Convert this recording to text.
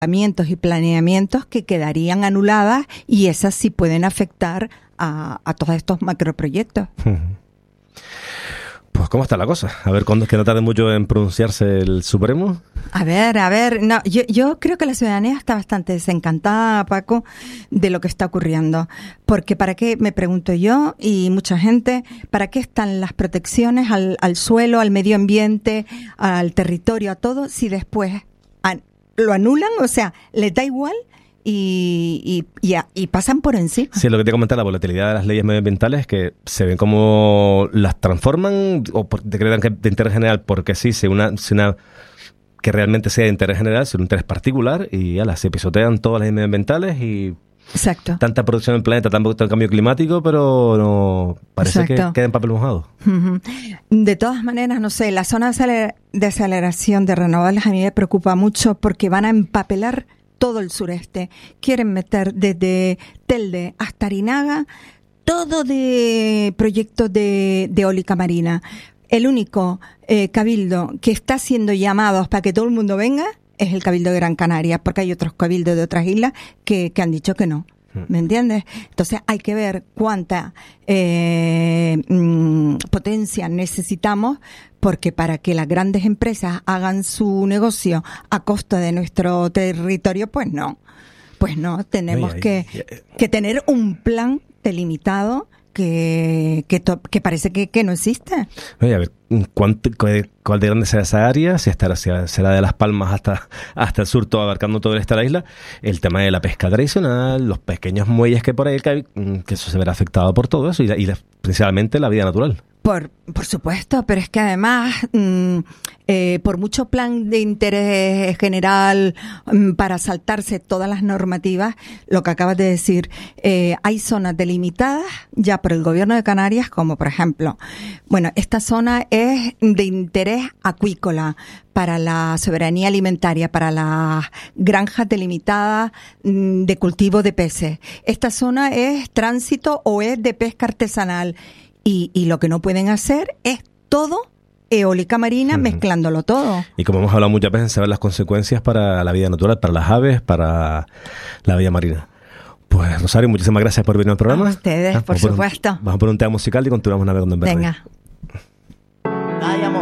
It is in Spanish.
y planeamientos que quedarían anuladas, y esas sí pueden afectar a todos estos macroproyectos. Pues ¿cómo está la cosa? A ver, ¿cuándo es que no tarde mucho en pronunciarse el Supremo? A ver, no, yo creo que la ciudadanía está bastante desencantada, Paco, de lo que está ocurriendo. Porque ¿para qué, me pregunto yo, y mucha gente, para qué están las protecciones al suelo, al medio ambiente, al territorio, a todo, si después lo anulan? O sea, les da igual y pasan por encima. Sí, lo que te comentaba, la volatilidad de las leyes medioambientales, que se ven como las transforman o decretan que de interés general porque sí, si una que realmente sea de interés general, sea un interés particular, y se pisotean todas las leyes medioambientales y exacto. Tanta producción en el planeta, tanto cambio climático, pero no parece exacto. que queda en papel mojado. De todas maneras, no sé, la zona de aceleración de renovables a mí me preocupa mucho porque van a empapelar todo el sureste. Quieren meter desde Telde hasta Arinaga todo de proyectos de eólica marina. El único cabildo que está haciendo llamados para que todo el mundo venga es el Cabildo de Gran Canaria, porque hay otros cabildos de otras islas que han dicho que no. ¿Me entiendes? Entonces hay que ver cuánta potencia necesitamos, porque para que las grandes empresas hagan su negocio a costa de nuestro territorio, pues no, tenemos que tener un plan delimitado que parece que no existe. Oye, a ver, ¿cuál de grande será esa área? Si será de Las Palmas hasta el sur, todo abarcando todo el este de la isla. El tema de la pesca tradicional, los pequeños muelles que por ahí, que eso se verá afectado por todo eso, y principalmente la vida natural. Por supuesto, pero es que además, por mucho plan de interés general para saltarse todas las normativas, lo que acabas de decir, hay zonas delimitadas ya por el gobierno de Canarias, como por ejemplo, esta zona es de interés acuícola para la soberanía alimentaria, para las granjas delimitadas de cultivo de peces. Esta zona es tránsito o es de pesca artesanal. Y lo que no pueden hacer es todo eólica marina, mezclándolo todo. Y como hemos hablado muchas veces, saber las consecuencias para la vida natural, para las aves, para la vida marina. Pues Rosario, muchísimas gracias por venir al programa. A ustedes, por supuesto. Vamos a poner un tema musical y continuamos navegando en verde. Venga. Ay, amor.